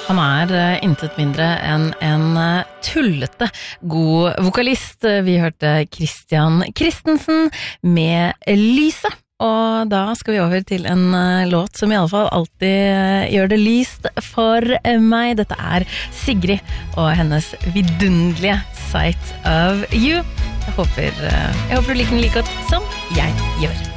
Han intet mindre enn en tullete god vokalist. Vi hørte Christian Christensen med Lyse. Og da skal vi over til en låt som I alle fall alltid gjør det lyst for meg. Dette Sigrid og hennes vidunderlige Sight of You. Jeg håper du liker den like godt som jeg gjør.